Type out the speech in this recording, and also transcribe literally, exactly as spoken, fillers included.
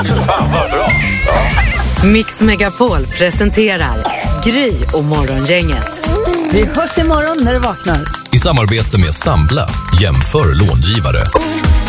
Fan vad bra. Ja. Mix Megapol presenterar Gry och Morgongänget. Vi hörs imorgon när du vaknar. I samarbete med Sambla, jämför långivare.